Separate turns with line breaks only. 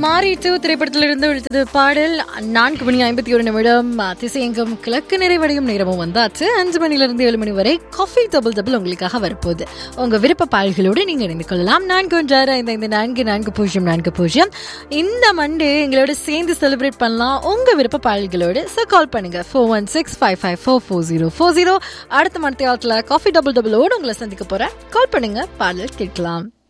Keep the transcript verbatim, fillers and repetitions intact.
மாறிட்டு திரைப்படத்திலிருந்து விழுத்தது பாடல். நான்கு மணி ஐம்பத்தி ஒரு நிமிடம் திசையங்கம் கிழக்கு நிறைவடையும் நேரமும் வந்தாச்சு. அஞ்சு மணிலிருந்து ஏழு மணி வரை காஃபி டபுள் டபுள் உங்களுக்காக வரப்போகுது. உங்க விருப்ப பாடல்களோடு நீங்க இணைந்து கொள்ளலாம். நான்கு ஒன்று ஆறு ஐந்து ஐந்து நான்கு நான்கு பூஜ்ஜியம் நான்கு பூஜ்ஜியம். இந்த மண்டே எங்களோட சேர்ந்து செலிப்ரேட் பண்ணலாம் உங்க விருப்ப பாடல்களோடு. ஸோ கால் பண்ணுங்க four one six five five four four zero four zero. அடுத்த மணி காஃபி டபுள் டபுளோடு உங்களை சந்திக்க போறேன். கால் பண்ணுங்க, பாடல் கேட்கலாம்.